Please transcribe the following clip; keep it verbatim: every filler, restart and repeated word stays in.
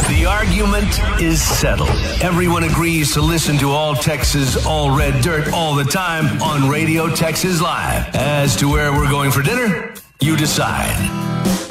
The argument is settled. Everyone agrees to listen to All Texas, All Red Dirt all the time on Radio Texas Live. As to where we're going for dinner, you decide.